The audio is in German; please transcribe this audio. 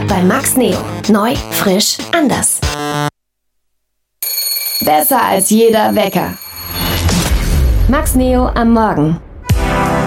bei Max Neo. Neu, frisch, anders. Besser als jeder Wecker. Max Neo am Morgen.